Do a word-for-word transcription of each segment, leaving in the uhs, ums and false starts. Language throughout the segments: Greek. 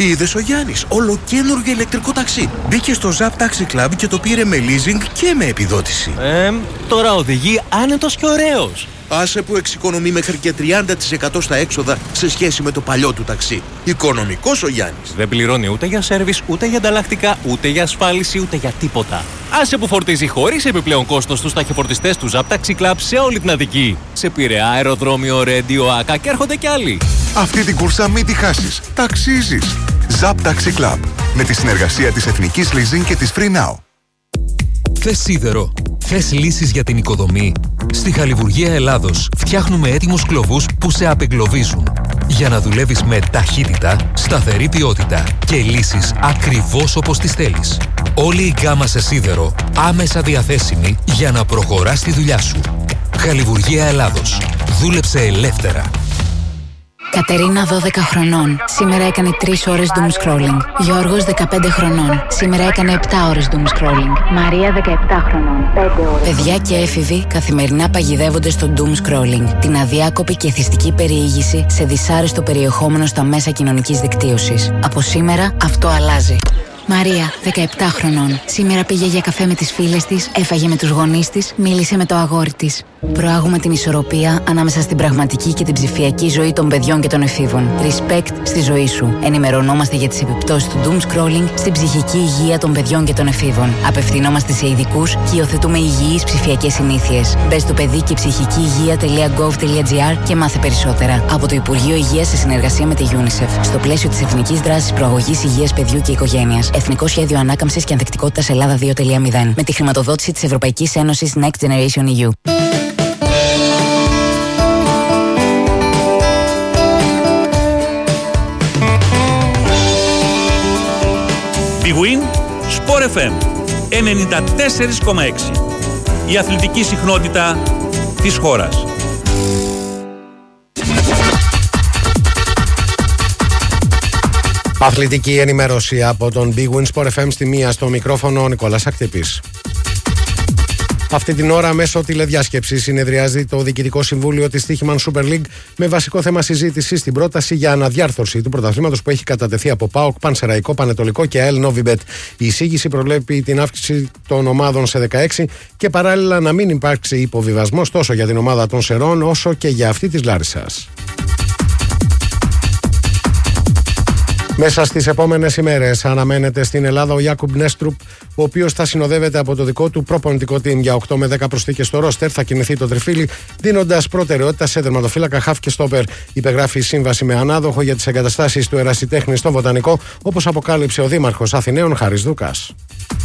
Τι είδες ο Γιάννης? Ολοκαίνουργιο ηλεκτρικό ταξί. Μπήκε στο Zap Taxi Club και το πήρε με leasing και με επιδότηση. Ε, τώρα οδηγεί άνετος και ωραίος. Άσε που εξοικονομεί μέχρι και τριάντα τοις εκατό στα έξοδα σε σχέση με το παλιό του ταξί. Οικονομικός ο Γιάννης. Δεν πληρώνει ούτε για σέρβις, ούτε για ανταλλακτικά, ούτε για ασφάλιση, ούτε για τίποτα. Άσε που φορτίζει χωρίς επιπλέον κόστος στους ταχυφορτιστές του Zap Taxi Club σε όλη την Αττική. Σε Πειραιά, αεροδρόμιο, Ρέντιο, Άκα και έρχονται κι άλλοι. Αυτή την κούρσα μην τη χάσεις. Ταξίζεις. Zap Taxi Club. Με τη συνεργασία της Εθνικής Leasing και της Free Now. Θες σίδερο? Θες λύσεις για την οικοδομή? Στη Χαλιβουργία Ελλάδος φτιάχνουμε έτοιμους κλωβούς που σε απεγκλωβίζουν. Για να δουλεύεις με ταχύτητα, σταθερή ποιότητα και λύσεις ακριβώς όπως τις θέλεις. Όλη η γκάμα σε σίδερο άμεσα διαθέσιμη για να προχωράς τη δουλειά σου. Χαλιβουργία Ελλάδος. Δούλεψε ελεύθερα. Κατερίνα, δώδεκα χρονών. Σήμερα έκανε τρεις ώρες doom scrolling. Γιώργος, δεκαπέντε χρονών. Σήμερα έκανε επτά ώρες doom scrolling. Μαρία, δεκαεπτά χρονών. πέντε ώρες. Παιδιά και έφηβοι καθημερινά παγιδεύονται στο doom scrolling. Την αδιάκοπη και εθιστική περιήγηση σε δυσάρεστο περιεχόμενο στα μέσα κοινωνικής δικτύωσης. Από σήμερα αυτό αλλάζει. Μαρία, δεκαεπτά χρονών. Σήμερα πήγε για καφέ με τις φίλες της, έφαγε με τους γονείς της, μίλησε με το αγόρι της. Προάγουμε την ισορροπία ανάμεσα στην πραγματική και την ψηφιακή ζωή των παιδιών και των εφήβων. Respect στη ζωή σου. Ενημερωνόμαστε για τις επιπτώσεις του doom scrolling στην ψυχική υγεία των παιδιών και των εφήβων. Απευθυνόμαστε σε ειδικούς και υιοθετούμε υγιείς ψηφιακές συνήθειες. Μπες στο παιδί και ψυχική υγεία.gov.gr και μάθε περισσότερα. Από το Υπουργείο Υγείας σε συνεργασία με τη UNICEF. Στο πλαίσιο της Εθνικής Δράσης Προαγωγής Υγείας Παιδιού και Οικογένειας. Εθνικό Σχέδιο Ανάκαμψης και Ανθεκτικότητας Ελλάδα δύο κόμμα μηδέν. Με τη χρηματοδότηση της Ευρωπαϊκής Ένωσης Next Generation ι γιου. Big Win, Sport εφ εμ ενενήντα τέσσερα κόμμα έξι. Η αθλητική συχνότητα της χώρας. Αθλητική ενημέρωση από τον Big Win Sport εφ εμ στη μία, στο μικρόφωνο ο Νικόλας Ακτύπης. Αυτή την ώρα μέσω τηλεδιάσκεψη συνεδριάζει το Διοικητικό Συμβούλιο της Stoichman Super League με βασικό θέμα συζήτηση στην πρόταση για αναδιάρθρωση του πρωταθλήματος που έχει κατατεθεί από ΠΑΟΚ, Πανσεραϊκό, Πανετολικό και ΑΕΛ Novibet. Η εισήγηση προβλέπει την αύξηση των ομάδων σε δεκαέξι και παράλληλα να μην υπάρξει υποβιβασμός τόσο για την ομάδα των Σερών όσο και για αυτή της Λάρισσας. Μέσα στις επόμενες ημέρες αναμένεται στην Ελλάδα ο Ιάκουμπ Νέστρουπ, ο οποίος θα συνοδεύεται από το δικό του προπονητικό team για οκτώ με δέκα προσθήκες στο ρόστερ. Θα κινηθεί το τριφύλι, δίνοντας προτεραιότητα σε τερματοφύλακα, χαφ και στόπερ. Υπεγράφει σύμβαση με ανάδοχο για τις εγκαταστάσεις του ερασιτέχνη στο Βοτανικό, όπως αποκάλυψε ο Δήμαρχος Αθηναίων Χάρης Δούκας.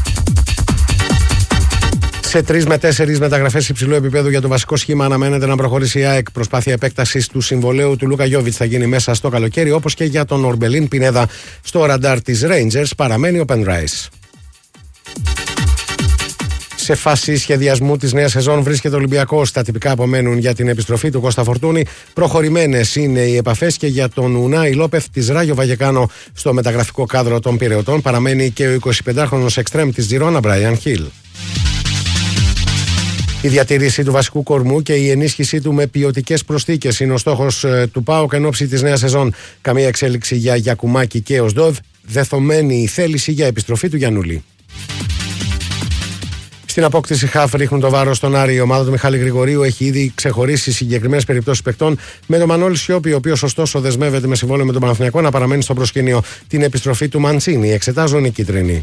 Σε τρεις με τέσσερις μεταγραφές υψηλού επίπεδου για το βασικό σχήμα αναμένεται να προχωρήσει η ΑΕΚ. Προσπάθεια επέκτασης του συμβολαίου του Λούκα Γιόβιτς θα γίνει μέσα στο καλοκαίρι, όπως και για τον Ορμπελίν Πινέδα. Στο ραντάρ της Rangers παραμένει ο Penrice. Σε φάση σχεδιασμού της νέας σεζόν βρίσκεται ο Ολυμπιακός. Τα τυπικά απομένουν για την επιστροφή του Κώστα Φορτούνη. Προχωρημένες είναι οι επαφές και για τον Ουνάι Λόπεθ της Ράγιο Βαγεκάνο. Στο μεταγραφικό κάδρο των Πειραιωτών παραμένει και ο εικοσιπεντάχρονος εξτρέμ της Τζιρόνα Μπράιαν Χιλ. Η διατήρηση του βασικού κορμού και η ενίσχυσή του με ποιοτικές προσθήκες είναι ο στόχος του ΠΑΟΚ εν ώψη της νέας σεζόν. Καμία εξέλιξη για Γιακουμάκη και Οσδόβ, δεθωμένη η θέληση για επιστροφή του Γιαννούλη. Στην απόκτηση χαφ ρίχνουν το βάρος στον Άρη. Η ομάδα του Μιχάλη Γρηγορίου έχει ήδη ξεχωρίσει συγκεκριμένες περιπτώσεις παικτών, με τον Μανώλη Σιώπη, ο οποίος ωστόσο δεσμεύεται με συμβόλαιο με τον Παναθηναϊκό να παραμένει στο προσκήνιο. Την επιστροφή του Μαντσίνη εξετάζουν οι κίτρινοι.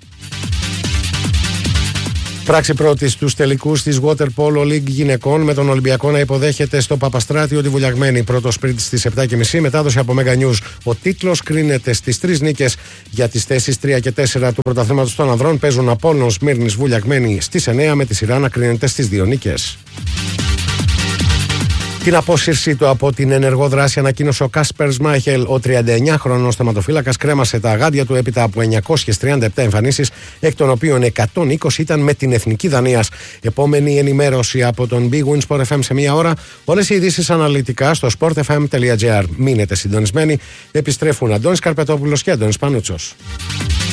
Πράξη πρώτη στους τελικούς της Water Polo League γυναικών, με τον Ολυμπιακό να υποδέχεται στο Παπαστράτιο τη Βουλιαγμένη. Πρώτο σπριντ στις επτά και μισή, μετάδοση από Mega News. Ο τίτλος κρίνεται στις τρεις νίκες. Για τις θέσεις τρία και τέσσερα του πρωταθλήματος των ανδρών παίζουν Απόλλωνος Σμύρνης Βουλιαγμένη στις εννέα, με τη σειρά να κρίνεται στις δύο νίκες. Την απόσυρσή του από την ενεργό δράση ανακοίνωσε ο Κάσπερ Σμάιχελ. Ο τριανταεννιάχρονος θεματοφύλακας κρέμασε τα γάντια του έπειτα από εννιακόσιες τριάντα επτά εμφανίσεις, εκ των οποίων εκατόν είκοσι ήταν με την Εθνική Δανίας. Επόμενη ενημέρωση από τον Big Win Sport εφ εμ σε μία ώρα. Όλες οι ειδήσεις αναλυτικά στο sport f m τελεία g r. Μείνετε συντονισμένοι. Επιστρέφουν Αντώνης Καρπετόπουλος και Αντώνης Πανούτσος.